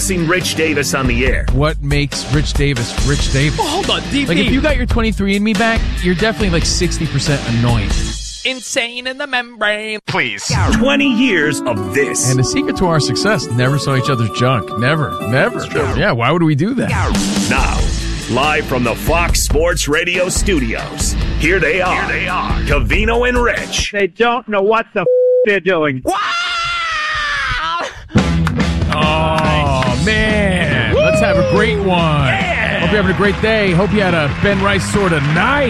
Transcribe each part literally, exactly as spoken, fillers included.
announcing Rich Davis on the air. What makes Rich Davis Rich Davis? Oh, hold on, D B. Like, if you got your twenty-three and me back, you're definitely like sixty percent annoying. Insane in the membrane. Please. twenty years of this. And the secret to our success, never saw each other's junk. Never. Never. Yeah, why would we do that? Now, live from the Fox Sports Radio studios, here they are. Here they are. Covino and Rich. They don't know what the f*** they're doing. Wow! Oh, man. Woo! Let's have a great one. Yeah. Hope you're having a great day. Hope you had a Ben Rice sort of night.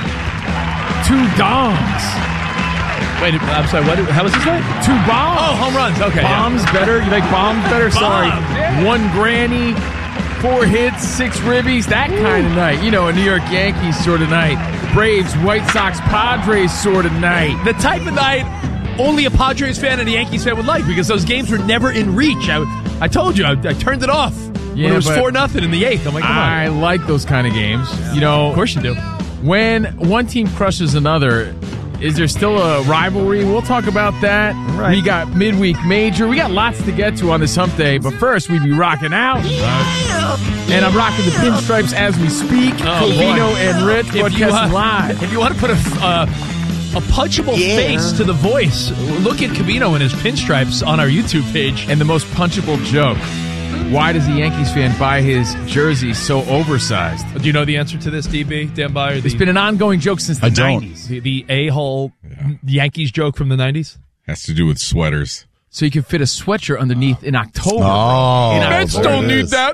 Two dongs. Wait, I'm sorry, what? How was this one? Two bombs. Oh, home runs. Okay. Bombs yeah. better? You like bombs better? Bombs, Sorry. yeah. One granny, four hits, six ribbies. That Ooh. kind of night. You know, a New York Yankees sort of night. Braves, White Sox, Padres sort of night. The type of night only a Padres fan and a Yankees fan would like, because those games were never in reach. I, I told you, I, I turned it off yeah, when it was four nothing in the eighth. I'm like, come I on. like those kind of games. Yeah. You know, of course you do. When one team crushes another, is there still a rivalry? We'll talk about that. Right. We got midweek major. We got lots to get to on this hump day, but first we be rocking out. Yeah. And I'm rocking the pinstripes as we speak. Oh, Covino boy. and Rich If you, broadcasting uh, live. If you want to put a, uh, a punchable yeah. face to the voice, look at Covino and his pinstripes on our YouTube page. And the most punchable joke. Why does a Yankees fan buy his jersey so oversized? Do you know the answer to this, D B? Dan Byer? The, it's been an ongoing joke since the I don't. nineties. The, the a-hole yeah. Yankees joke from the nineties? Has to do with sweaters. So you can fit a sweatshirt underneath in October. Oh, in Mets don't need that.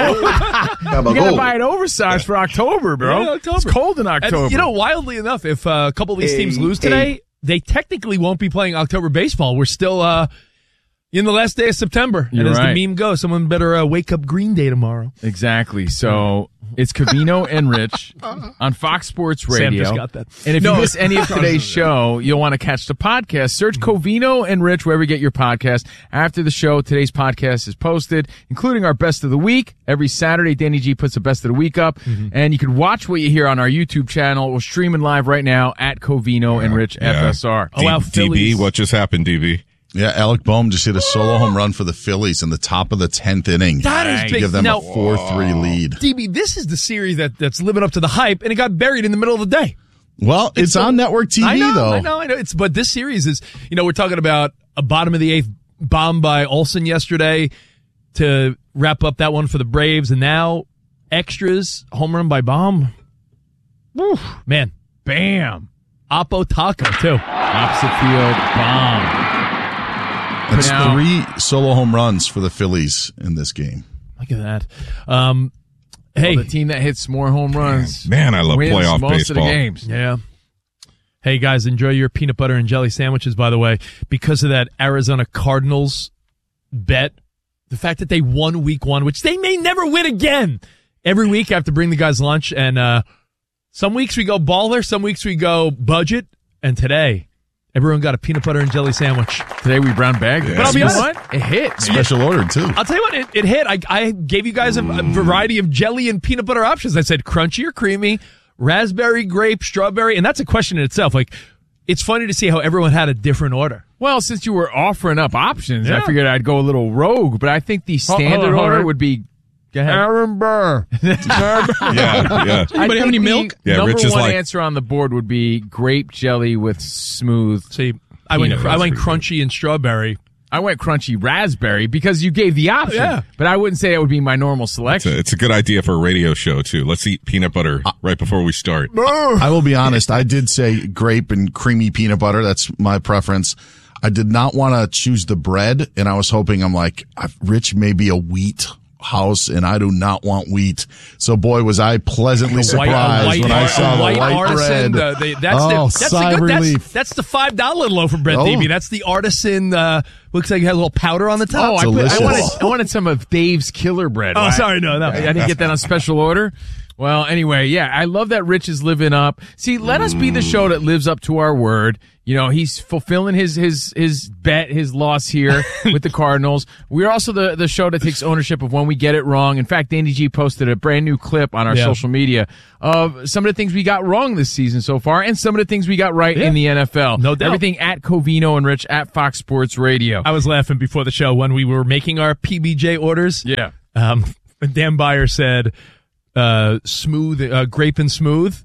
Oh. You gotta buy it oversized for October, bro. Yeah, October. It's cold in October. And, you know, wildly enough, if uh, a couple of these hey, teams lose today, hey. they technically won't be playing October baseball. We're still uh, in the last day of September. You're and as right. the meme goes, someone better uh, wake up Green Day tomorrow. Exactly. So it's Covino and Rich on Fox Sports Radio. Sam just got that. And if no. you miss any of today's show, you'll want to catch the podcast. Search Covino and Rich wherever you get your podcast. After the show, today's podcast is posted, including our Best of the Week. Every Saturday, Danny G puts a Best of the Week up. Mm-hmm. And you can watch what you hear on our YouTube channel. We're streaming live right now at Covino yeah, and Rich yeah. F S R. Oh, wow, D B, what just happened, D B? Yeah, Alec Boehm just hit a solo home run for the Phillies in the top of the tenth inning. That is to big. give them now, a four three lead. D B, this is the series that, that's living up to the hype, and it got buried in the middle of the day. Well, it's, it's on network T V, I know, though. I know, I know. It's, but this series is, you know, we're talking about a bottom of the eighth bomb by Olsen yesterday to wrap up that one for the Braves, and now extras, home run by Boehm. Woo, man. Bam. Oppo Taco, too. Opposite field bomb. That's now, three solo home runs for the Phillies in this game. Look at that. Um, hey. Well, the team that hits more home runs. Man, I love wins playoff most baseball. Of the games. Yeah. Hey, guys, enjoy your peanut butter and jelly sandwiches, by the way. Because of that Arizona Cardinals bet, the fact that they won week one, which they may never win again. Every week I have to bring the guys lunch, and uh, some weeks we go baller, some weeks we go budget, and today everyone got a peanut butter and jelly sandwich. Today we brown bagged it. But I'll be honest, what? It hit. Special order, too. I'll tell you what, it, it hit. I, I gave you guys a, a variety of jelly and peanut butter options. I said crunchy or creamy, raspberry, grape, strawberry, and that's a question in itself. Like, it's funny to see how everyone had a different order. Well, since you were offering up options, Yeah. I figured I'd go a little rogue, but I think the standard hold on, hold order on. would be Go ahead. Aaron Burr. Yeah, yeah. Anybody have any milk? Yeah, number Rich is one like- answer on the board would be grape jelly with smooth. See, I went, Peanut I went butter. crunchy and strawberry. I went crunchy raspberry because you gave the option. Yeah. But I wouldn't say that would be my normal It's selection. a, it's a good idea for a radio show, too. Let's eat peanut butter right before we start. I will be honest. I did say grape and creamy peanut butter. That's my preference. I did not want to choose the bread, and I was hoping, I'm like, Rich may be a wheat house, and I do not want wheat. So, boy, was I pleasantly surprised white, when I saw the white, white artisan, bread. Uh, they, that's oh, the, that's sigh the good, relief. that's, that's the five dollar loaf of bread, Oh. D B. That's the artisan. Uh, looks like it has a little powder on the top. Oh, I, put, I, Delicious. wanted, I wanted some of Dave's killer bread. Oh, I, sorry, no, no. I didn't get that on special order. Well, anyway, yeah, I love that Rich is living up. See, let us be the show that lives up to our word. You know, he's fulfilling his his his bet, his loss here with the Cardinals. We're also the, the show that takes ownership of when we get it wrong. In fact, Danny G posted a brand new clip on our Yeah. social media of some of the things we got wrong this season so far and some of the things we got right Yeah. in the N F L. No doubt. Everything at Covino and Rich at Fox Sports Radio. I was laughing before the show when we were making our P B J orders. Yeah. Um, Dan Beyer said, uh, smooth, uh, grape and smooth.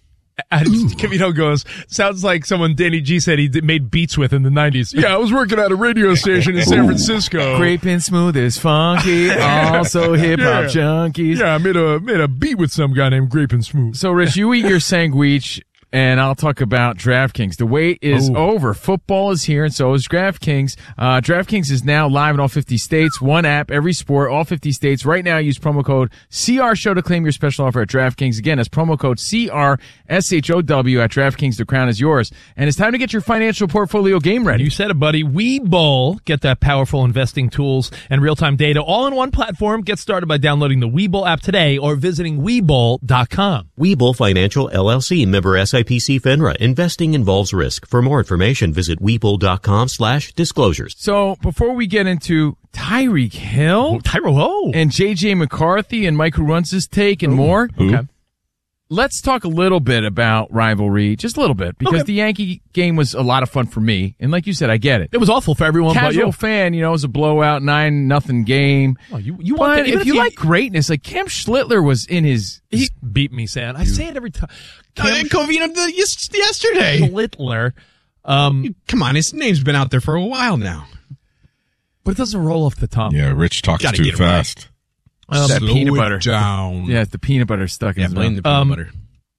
And Covino goes, sounds like someone Danny G said he did, made beats with in the nineties. Yeah, I was working at a radio station in San Francisco. Grape and smooth is funky, also hip hop Yeah. junkies. Yeah, I made a made a beat with some guy named Grape and Smooth. So, Rich, you eat your sandwich, and I'll talk about DraftKings. The wait is Ooh. over. Football is here, and so is DraftKings. Uh, DraftKings is now live in all fifty states. One app, every sport, all fifty states. Right now, use promo code C R Show to claim your special offer at DraftKings. Again, that's promo code C R S H O W at DraftKings. The crown is yours. And it's time to get your financial portfolio game ready. You said it, buddy. Webull. Get that powerful investing tools and real-time data all in one platform. Get started by downloading the Webull app today or visiting Webull dot com. Webull Financial, L L C, member S I P C FINRA. Investing involves risk. For more information, visit Webull dot com slash disclosures. So, before we get into Tyreek Hill Tyro, oh. and J J McCarthy and Mike who runs his take and more, Who? Okay. let's talk a little bit about rivalry, just a little bit, because Okay. the Yankee game was a lot of fun for me. And like you said, I get it. It was awful for everyone but Casual you. fan, you know, it was a blowout, nine nothing game. Oh, you, you want But that, even if you like greatness, like Cam Schlittler was in his, He beat me, Sam. I say it every time. Cam Covino did yes- yesterday. Schlittler. Um, Come on, his name's been out there for a while now. but it doesn't roll off the tongue. Yeah, Rich talks Gotta too get it right. fast. um, that Slow peanut it butter. down. Yeah, the peanut butter stuck in Yeah, his blame mouth. the peanut Um, butter.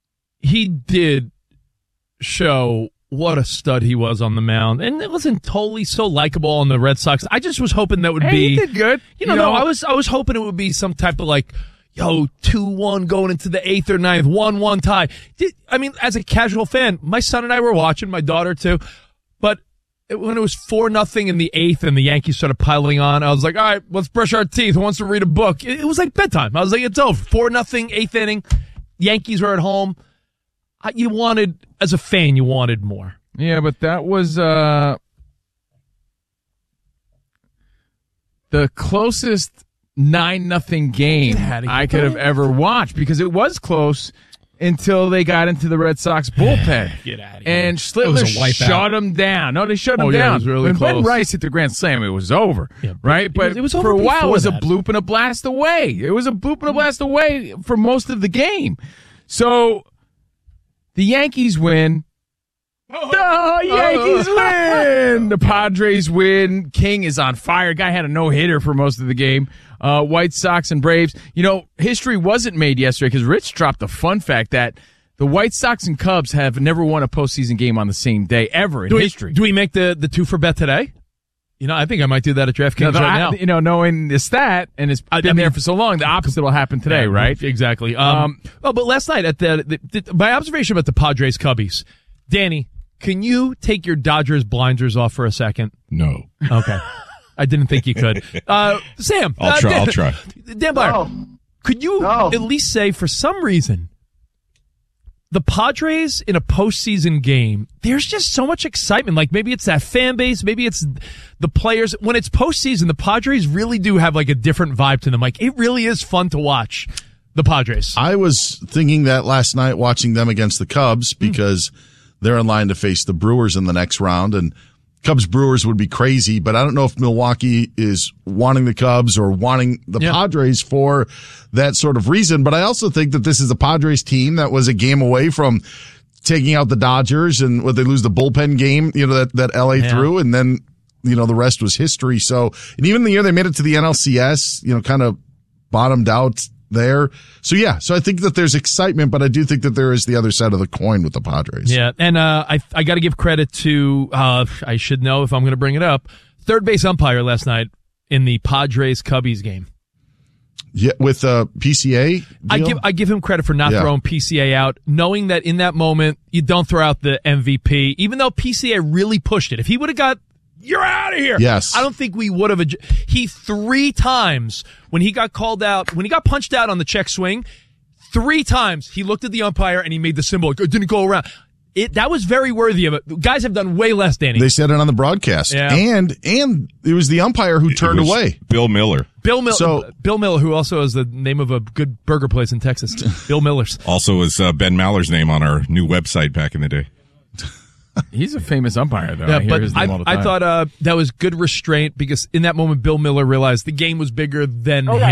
He did show what a stud he was on the mound, and it wasn't totally so likable on the Red Sox. I just was hoping that would Hey, be. he did good. You know, no, I was I was hoping it would be some type of like, yo, two one going into the eighth or ninth, one one tie. Did- I mean, as a casual fan, my son and I were watching, my daughter too, but it, when it was four nothing in the eighth and the Yankees started piling on, I was like, all right, let's brush our teeth. Who wants to read a book? It, it was like bedtime. I was like, it's over. Four nothing, eighth inning. Yankees were at home. I, you wanted, as a fan, you wanted more. Yeah, but that was uh, the closest nine nothing game Get outta here. I could have ever watched because it was close until they got into the Red Sox bullpen. Get out of And was Schlittler a wipeout. shut him down. No, they shut him Oh, yeah, it down. was really when Ben close. Rice hit the grand slam, it was over. Yeah, but right? it But was- it was for over a while, it before was a that. bloop and a blast away. It was a bloop and a blast away for most of the game. So the Yankees win. The Yankees win. The Padres win. King is on fire. Guy had a no-hitter for most of the game. Uh, White Sox and Braves. You know, history wasn't made yesterday because Rich dropped a fun fact that the White Sox and Cubs have never won a postseason game on the same day ever in Do we, history. do we make the, the two for bet today? You know, I think I might do that at DraftKings Now, right I- now. You know, knowing the stat and it's I- been I mean- there for so long, the opposite will happen today, right? Exactly. Um, Um, oh, but last night at the, the, the my observation about the Padres Cubbies, Danny, can you take your Dodgers blinders off for a second? No. Okay. I didn't think you could. Uh, Sam. I'll uh, try. Dan, I'll try. Dan Byer, could you at least say for some reason the Padres in a postseason game, there's just so much excitement. Like maybe it's that fan base, maybe it's the players. When it's postseason, the Padres really do have like a different vibe to them. Like it really is fun to watch the Padres. I was thinking that last night watching them against the Cubs because they're in line to face the Brewers in the next round, and Cubs Brewers would be crazy, but I don't know if Milwaukee is wanting the Cubs or wanting the Yeah. Padres for that sort of reason. But I also think that this is a Padres team that was a game away from taking out the Dodgers, and what they lose the bullpen game, you know, that, that L A Yeah. threw, and then, you know, the rest was history. So, and even the year they made it to the N L C S, you know, kind of bottomed out there. So yeah, so I think that there's excitement, but I do think that there is the other side of the coin with the Padres. Yeah, and uh, I I got to give credit to uh, I should know if I'm going to bring it up. Third base umpire last night in the Padres Cubbies game. Yeah, with uh P C A deal? I give I give him credit for not Yeah. throwing P C A out, knowing that in that moment you don't throw out the M V P, even though P C A really pushed it. If he would have got you're out of here. Yes. I don't think we would have. Adj- he three times when he got called out, when he got punched out on the check swing, Three times he looked at the umpire and he made the symbol. Like, it didn't go around. It that was very worthy of it. Guys have done way less, Danny. They said it on the broadcast, Yeah. and and it was the umpire who It turned was away. Bill Miller. Bill Miller, So- Bill Miller, who also is the name of a good burger place in Texas. Bill Miller's. Also was uh, Ben Maller's name on our new website back in the day. He's a famous umpire, though. Yeah, I hear but his name I, all the I time. thought uh, that was good restraint because in that moment, Bill Miller realized the game was bigger than Oh, him. yeah.